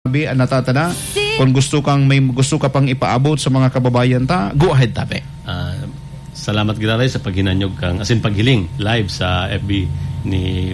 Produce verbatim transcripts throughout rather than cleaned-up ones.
Tabi, anatata na. Kung gusto kang may gusto ka pang ipaabot sa mga kababayan ta, go ahead tabi. Uh, salamat giraray sa paghinanyog kang asin paghiling live sa F B ni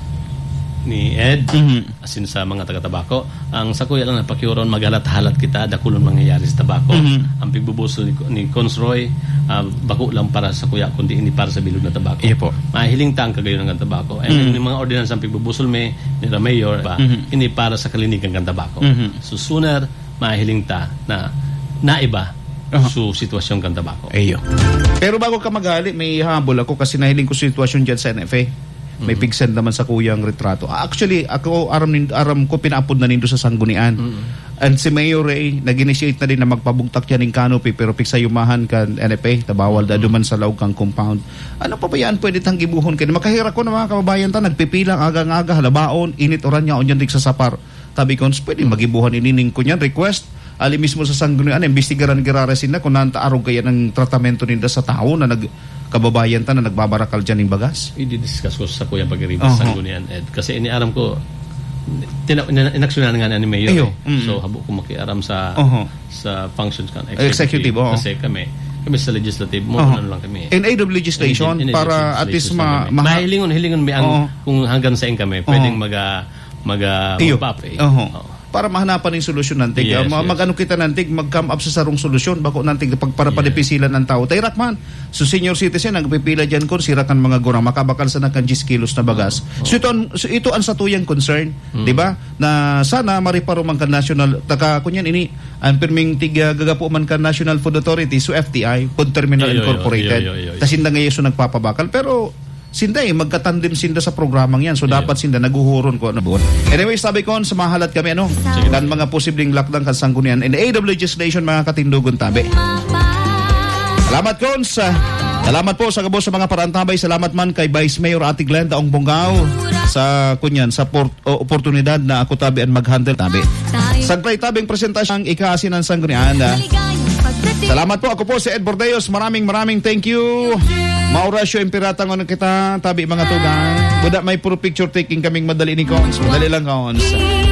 ni Ed, mm-hmm. asin sa mga taga-tabako. Ang sa kuya lang napakyuron magalat-halat kita dakulon mangyayari sa tabako. Mm-hmm. Ang pigbubusol ni, ni Consroy uh, bako lang para sa kuya kundi ini para sa bilog na tabako. Iya po. Mahiling ta ang kagayon ng tabako. And mm-hmm. yung mga ordinance ang pigbubusol may ni la mayor ba, mm-hmm. ini para sa kalinigan ng tabako. Mm-hmm. So sooner mahiling ta na naiba uh-huh. su sitwasyon ng tabako. Ayo. Pero bago ka magali, may habol ako kasi nahiling ko sitwasyon diyan sa N F A. May mm-hmm. pigsend naman sa kuyang retrato. Actually, ako aram aram ko pinaapod na nindo sa sanggunian. Mm-hmm. And si Mayor Ray nag-initiate na din na magpabugtak yan ng canopy pero pigsayumahan kan N F A tabawal mm-hmm. da duman sa laog kang compound. Ano pa ba yan pwede tang gibuhon kay makahira ko na mga kababayan ta nagpipilang aga-aga halabaon init oran nya onyan dik sa sapar. Tabi kon pwede magibuhan inining ko niyan request ali mismo sa sanggunian imbestigaran giraresin na kung nanta arog kaya ng tratamento ninda sa tao na nag kababayan ta na nagbabarakal dyan ng bagas? I-discuss ko sa kuya pag-iribas uh-huh. sa Sanggunian Ed. Kasi iniaram ko, inaksyonan nga na ni Mayor. Eh. Mm-hmm. So, habo ko makiaram sa uh-huh. sa functions kan executive. executive uh-huh. Kasi kami, kami sa legislative, mo uh-huh. lang kami. In aid of legislation, in, in, in para at least ma... ma mahilingon, hilingon may ang, uh-huh. kung hanggang saan kami, pwedeng uh-huh. maga, maga, mag-up eh. Uh-huh. Uh-huh. Para mahanapan ng solusyon nantig. Yes, uh, mag-ano yes. kita nantig, mag-come up sa sarong solusyon bako nantig pag para yes. padipisilan ng tao. Tayrak man. So senior citizen nagpipila diyan kon sirakan mga gurang makabakal sa nakan ten kilos na bagas. Oh, oh. So ito an, so ito ang satuyang concern, mm. di ba? Na sana mariparo man kan national taka kunyan ini ang pirming tiga gagapo man kan National Food Authority so F T I, Food Terminal yo, yo, Incorporated. Tasinda ngayon so nagpapabakal pero sinda eh, magkatandim sinda sa programang yan. So, yeah. dapat sinda naguhuron ko na buwan. Anyway, sabi ko, samahalat kami, ano? Sige. Dan mga posibleng lakdang kasanggunian in aid of legislation, mga katindugon tabi. Salamat, Cons. Salamat po sa kabos sa mga parantabay. Salamat man kay Vice Mayor Ate Glenda Ong Bongao sa kunyan, sa port, o, oportunidad na ako tabi ang mag-handle tabi. Sagbay tabing presentasyon ang ikaasin ng sanggunian. Salamat po. Ako po si Ed Bordeos. Maraming maraming thank you. Maurasyo Impirata ng kita, tabi mga tugang. Buda may puro picture taking kaming madali ni Cons. Madali lang, Cons.